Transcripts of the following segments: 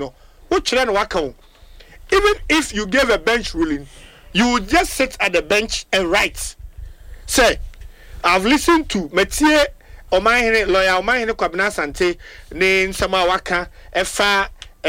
no which no waka even if you gave a bench ruling you would just sit at the bench and write say I've listened to Metie Omahene lawyer Omahene Kwabena Sante ne nsama waka efa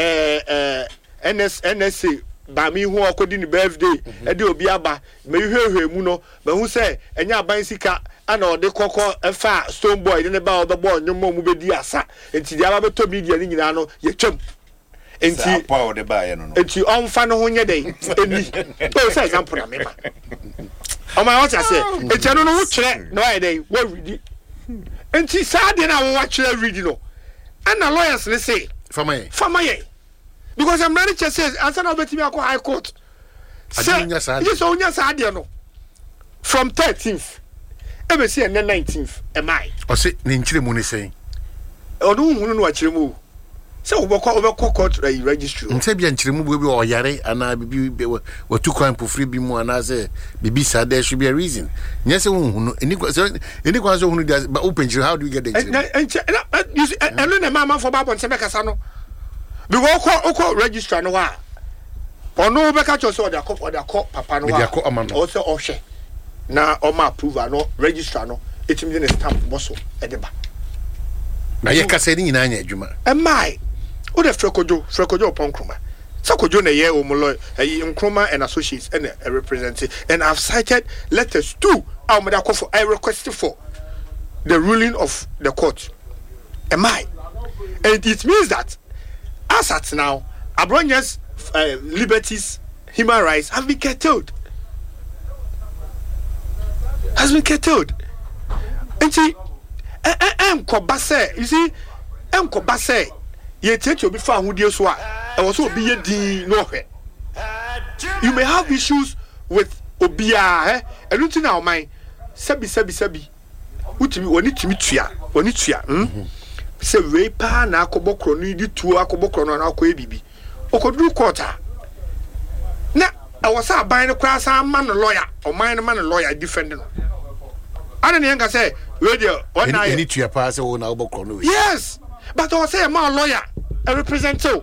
NSA ba mi hu akodi ni birthday e de obi aba me hwehwe mu no me hu say enya aban sika ana ode kokko efa stone boy ne ba obebo nyomo mu bedi asa enti dia ba beto media ni nyina no ye twam enti pa ode ba ye no no enti onfa no ho nye den eni o say example na me ma o ma what I say enti no wo kire no ai dey we read enti sa de na wo kire read no ana lawyers ne say famaye because I'm ready to say answer now betimi akọ high court say yes onya sa de no from 13th ebe see and 19th am I o say ne nchire mu ne say odu hunu no akire mu say obekọ court registry nse bia nchire mu bi o yare ana bibi we tu kwan pofri bi mu ana say bibi sa there should be a reason nyese hunu eni kwa so hunu dia open nchire how do you get the nchire you see eno na mama for babon se mekasa no because oko register no wa ono beka cho so oda ko papa no wa o se ohwe na o ma approve no register no etimi ne stamp boso edeba na ye kase ni nyina anya adwuma emai o de frekojo ponkroma sakojo na ye o mulo nkroma and associates and a representative and I've cited letters too I requested for the ruling of the court emai and it means that as at now, Abronya's liberties, human rights have been curtailed. And see, you see, Kobase, ye take you before who deals what, and also be a D nowhere. You may have issues with Obia, and don't know my Sabi. What you need to meet you, se we pa na akobokro no di tuo akobokro no na akoe bibi okoduru quarter na awasa aban no kra san man lawyer o man lawyer defend no ana ne nka say we dey one na any tua pa say wo na obokro no yes but o say man lawyer a representative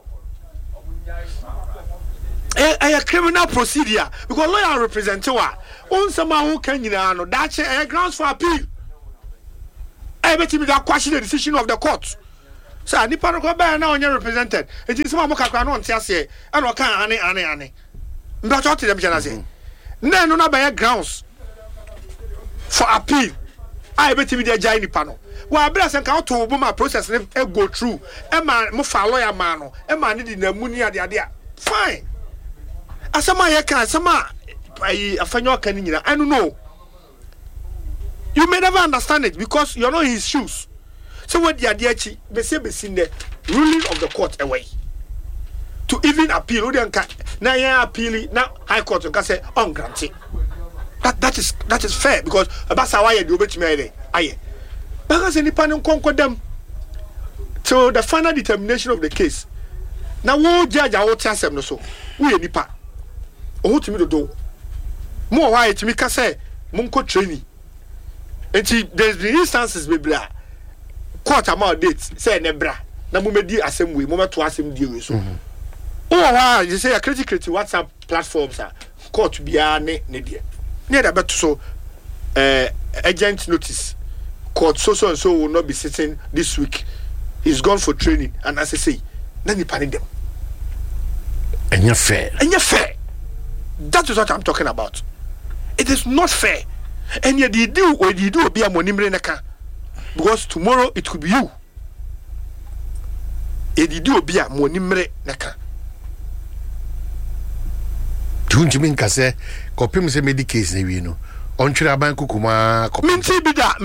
a criminal procedure because lawyer representative on sama who can nyina no that grounds for appeal. I bet you that question the decision of the court. So nipa no go ba na onye represented. It is some kakra no ntia se e no kan ane. Ndo cho them jana say. Na no na ba grounds for appeal. I bet you the jai nipa no. Wa bra se kan to bo ma process e go through. E ma mo fa lawyer man no. E ma ne di na mu ni ade. Fine. Asama ye kan sama afanyo kan nyina. I don't know. You may never understand it because you're not in his shoes. So what the idea they say the ruling of the court away. To even appeal, now you appeal now high court can say ungranted. That is fair because about why you do bet me aye. Because any panel conquer them to the final determination of the case. Now wo judge I will tell them no so. We nipa. Oh to me do. More why to me can say munko training. And there's been instances maybe court amount dates say nebra na mo medi asem we mo meto asem die we so you say a critical WhatsApp platforms court bia ne die near that beto so agent notice court so and so will not be sitting this week. He's gone for training and as I say na ni pani them and you're fair that is what I'm talking about. It is not fair. And yet you do be a monimre neka because tomorrow it could be you. You do be a monimre neka. Don't you mean kase kopim se medicase ne wi no ontwira ban kokuma minti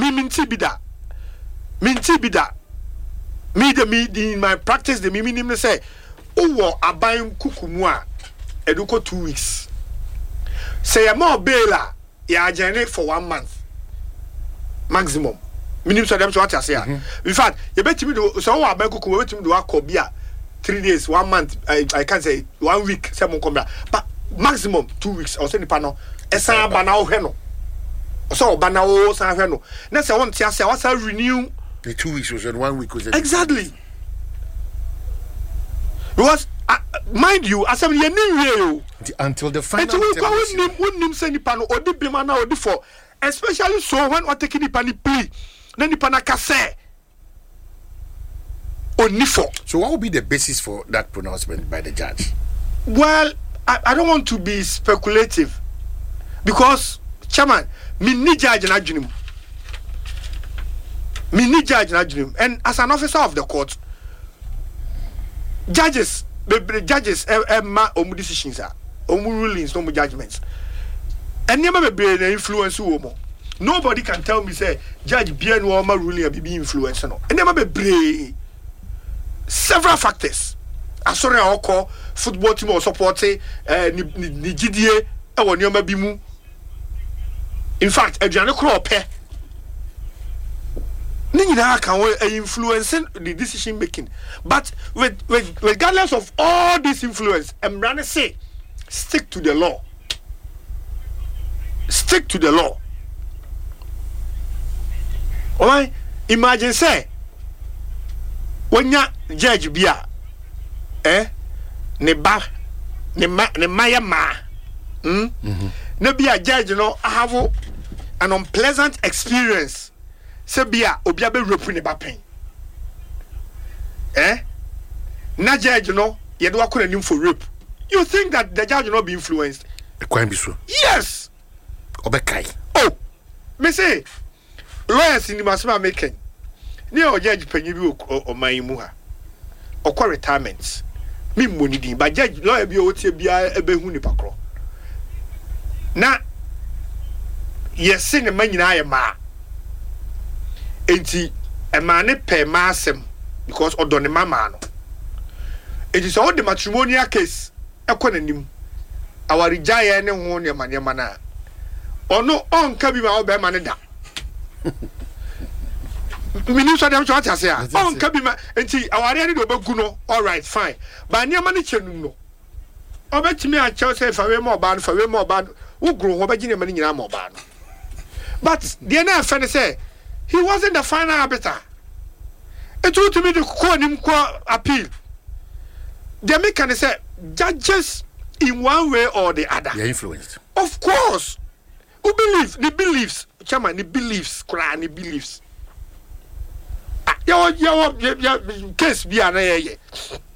bida me in my practice the minimum say owo aban kukumu a eduko 2 weeks say more baila ya journey for 1 month maximum minimum so dem so what I say in fact you bet me do so wa ban kukumu bet me do akobia 3 days 1 month I can't say 1 week say mon come but maximum 2 weeks or say nipa no esa ba na wo hwe no so ba na wo san hwe no na say won tia say what renew the 2 weeks was in 1 week was exactly Because mind you, as I'm new until the final wouldn't say ni pano or the bimana or the for, especially so when we're taking the pani plea, then the panacase or nifo. So what will be the basis for that pronouncement by the judge? Well, I don't want to be speculative because chairman, me ni judge na junim. And as an officer of the court, judges ma omu decisions are omu rulings, no judgments. And never be an influence woman. Nobody can tell me say judge bien woma ruling and be influence no. And never be several factors. I sorry I call football team or support ni GDA e woni oma bi mu. In fact, aduane kro pe Nina can influencing the decision making, but regardless of all this influence, I'm gonna say, stick to the law. Stick to the law. Alright, imagine say, when you judge bia, ne maya ma, ne be a judge, I have an unpleasant experience. Sebia obia be rape ne ba pen na judge no ye do akọ nanim for rape. You think that the judge will not be influenced? Kwan bi so. Yes. Obekai. Oh, me say lawyers in the masama making ne o judge panyi bi o man mu ha okọ retirement me money din but judge lawyer bi o tie bia ebe hu ni pakro na yes ne manyina ye ma enti e ma ne pe ma asem because odo ne mama no enti so the matrimonial case ekonanim awari jaye ne ho ne manema na ono onka bi ma obe ma ne da minister dem so atiase a onka bi ma enti awari ne do bagu no all right fine ba nema ne chenum no obetimi a chew say fa we mo ba no ugro ho ba gine ma ne nyina mo ba no but the na fa ne say he wasn't the final arbiter. It told to me the court appeal. The American said judges in one way or the other. They are influenced. Of course. Who believes? The beliefs. Chairman, the beliefs. Quran, the beliefs. Your case be an